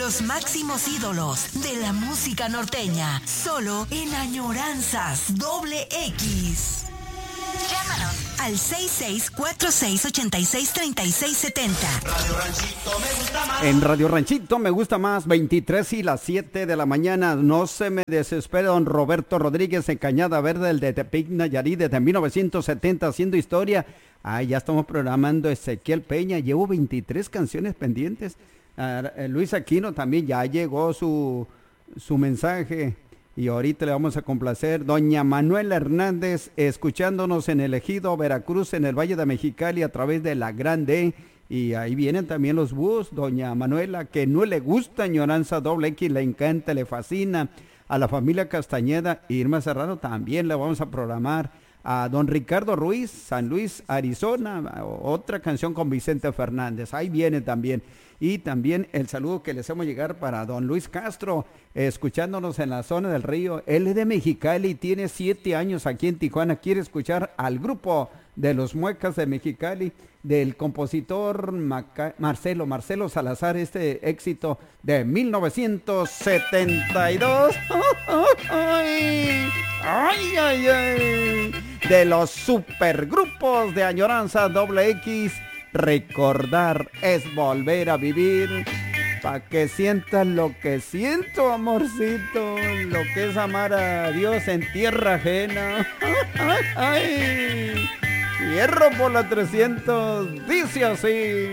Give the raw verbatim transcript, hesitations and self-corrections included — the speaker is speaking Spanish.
Los máximos ídolos de la música norteña, solo en Añoranzas Doble X. Llámanos al seis seis cuatro seis ocho seis tres seis siete cero. Radio Ranchito me gusta más. En Radio Ranchito me gusta más, veintitrés y las siete de la mañana. No se me desespere don Roberto Rodríguez en Cañada Verde, el de Tepic, Nayarit, desde mil novecientos setenta, haciendo historia. Ah, ya estamos programando Ezequiel Peña. Llevo veintitrés canciones pendientes. Ah, Luis Aquino también ya llegó su, su mensaje. Y ahorita le vamos a complacer. Doña Manuela Hernández, escuchándonos en el Ejido, Veracruz, en el Valle de Mexicali, a través de La Grande. Y ahí vienen también los búhos. Doña Manuela, que no le gusta Añoranza Doble X, le encanta, le fascina. A la familia Castañeda, Irma Serrano también le vamos a programar. A don Ricardo Ruiz, San Luis, Arizona, otra canción con Vicente Fernández, ahí viene también. Y también el saludo que le hacemos llegar para don Luis Castro, eh, escuchándonos en la zona del río. Él es de Mexicali, tiene siete años aquí en Tijuana, quiere escuchar al grupo de los Muecas de Mexicali, del compositor Maca- Marcelo, Marcelo Salazar, este éxito de mil novecientos setenta y dos. ¡Ay, ay, ay, ay! De los supergrupos de Añoranza Doble X. Recordar es volver a vivir, pa' que sientas lo que siento, amorcito, lo que es amar a Dios en tierra ajena. ¡Ay! Hierro por la trescientos, dice así.